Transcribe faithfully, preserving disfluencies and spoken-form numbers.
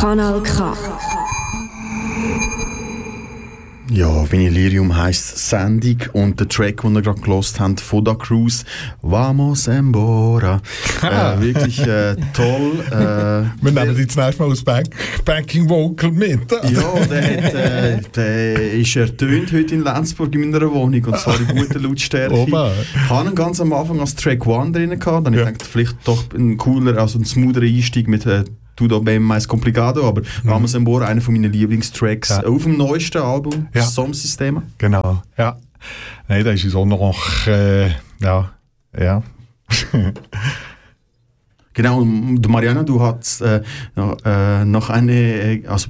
Kanal K. Ja, Vinylirium heisst Sendung und der Track, den wir gerade gelost haben, von der Cruise, Vamos Embora. äh, wirklich äh, toll. Äh, wir nehmen die zunächst mal als Back Backing Vocal mit. Ja, der, hat, äh, der ist ertönt heute in Lenzburg in meiner Wohnung und zwar in guter Lautstärke. Oba. Ich hatte ihn ganz am Anfang als Track One drin gehabt, dann ja. ich dachte, vielleicht doch ein cooler, also ein smoother Einstieg mit äh, Tudo bem mais complicado, aber mhm. Vamos Embora, einer von meinen Lieblingstracks ja. auf dem neuesten Album, ja. Som-Systema. Genau, ja. Nein, da ist es auch noch, äh, ja, ja. Genau, Mariana, du hast äh, noch, äh, noch eine, also